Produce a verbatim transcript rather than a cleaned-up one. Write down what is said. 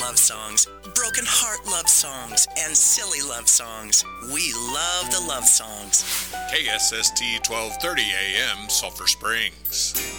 love songs, broken heart love songs, and silly love songs. We love the love songs. K S S T twelve thirty A M, Sulphur Springs.